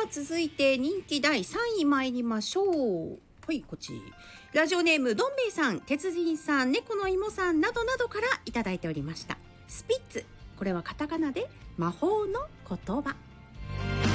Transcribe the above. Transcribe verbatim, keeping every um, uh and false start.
は続いて人気だいさんい参りましょう。はい、こっち。ラジオネームどん兵衛さん、鉄人さん、猫の芋さんなどなどからいただいておりました。スピッツ、これはカタカナで魔法の言葉。